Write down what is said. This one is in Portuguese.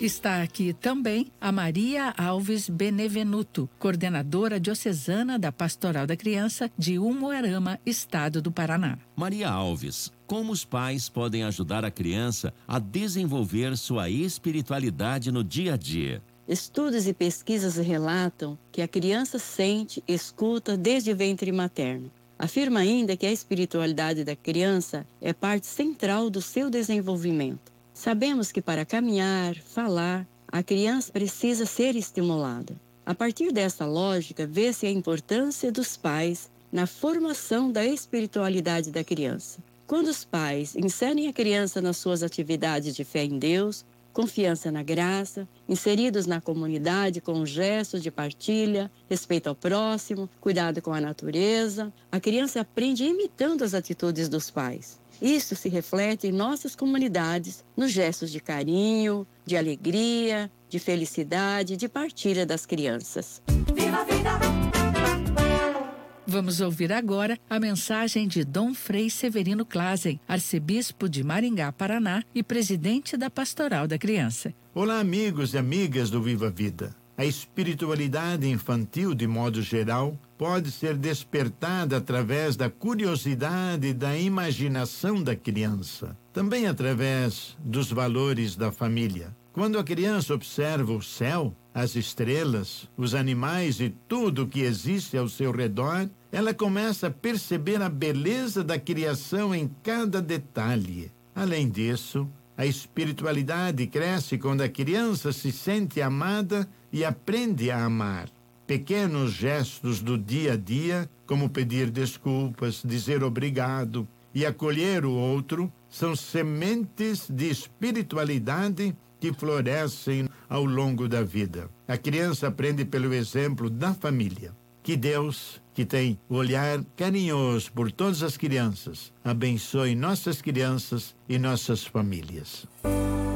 Está aqui também a Maria Alves Benevenuto, coordenadora diocesana da Pastoral da Criança de Umuarama, estado do Paraná. Maria Alves, como os pais podem ajudar a criança a desenvolver sua espiritualidade no dia a dia? Estudos e pesquisas relatam que a criança sente, escuta desde o ventre materno. Afirma ainda que a espiritualidade da criança é parte central do seu desenvolvimento. Sabemos que para caminhar, falar, a criança precisa ser estimulada. A partir dessa lógica, vê-se a importância dos pais na formação da espiritualidade da criança. Quando os pais inserem a criança nas suas atividades de fé em Deus, confiança na graça, inseridos na comunidade com gestos de partilha, respeito ao próximo, cuidado com a natureza, a criança aprende imitando as atitudes dos pais. Isso se reflete em nossas comunidades, nos gestos de carinho, de alegria, de felicidade, de partilha das crianças. Viva a vida! Vamos ouvir agora a mensagem de Dom Frei Severino Clasen, arcebispo de Maringá, Paraná e presidente da Pastoral da Criança. Olá, amigos e amigas do Viva a Vida. A espiritualidade infantil, de modo geral, pode ser despertada através da curiosidade e da imaginação da criança, também através dos valores da família. Quando a criança observa o céu, as estrelas, os animais e tudo que existe ao seu redor, ela começa a perceber a beleza da criação em cada detalhe. Além disso, a espiritualidade cresce quando a criança se sente amada e aprende a amar. Pequenos gestos do dia a dia, como pedir desculpas, dizer obrigado e acolher o outro, são sementes de espiritualidade que florescem ao longo da vida. A criança aprende pelo exemplo da família. Que Deus, que tem olhar carinhoso por todas as crianças, abençoe nossas crianças e nossas famílias.